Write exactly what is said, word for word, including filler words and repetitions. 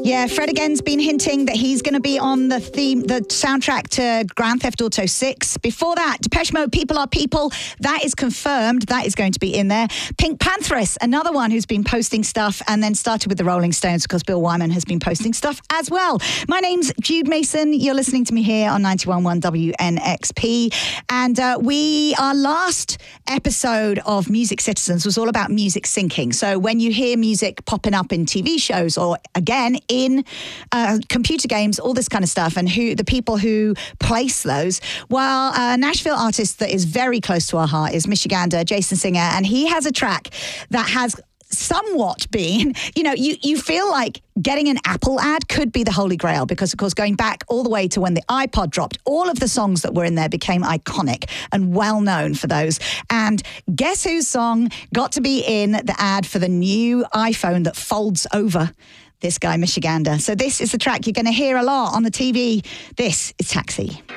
Yeah, Fred again's been hinting that he's going to be on the theme, the soundtrack to Grand Theft Auto six. Before that, Depeche Mode, People Are People. That is confirmed. That is going to be in there. Pink Panthers, another one who's been posting stuff and then started with the Rolling Stones because Bill Wyman has been posting stuff as well. My name's Jude Mason. You're listening to me here on ninety-one point one W N X P. And uh, we, our last episode of Music Citizens was all about music syncing. So when you hear music popping up in T V shows or, again, in uh, computer games, all this kind of stuff, and who the people who place those. Well, a Nashville artist that is very close to our heart is Michigander, Jason Singer, and he has a track that has somewhat been, you know, you, you feel like getting an Apple ad could be the holy grail because, of course, going back all the way to when the iPod dropped, all of the songs that were in there became iconic and well known for those. And guess whose song got to be in the ad for the new iPhone that folds over? This guy, Michigander. So this is the track you're going to hear a lot on the T V. This is Taxi.